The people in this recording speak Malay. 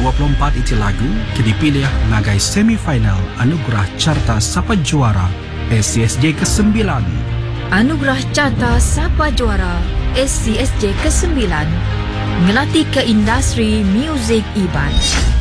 2024 iti lagu kinipilih ngagai semifinal Anugerah Carta Sapa Juara SCSJ ke-9. Anugerah Carta Sapa Juara SCSJ ke-9 ngelatih ke industri muzik Iban.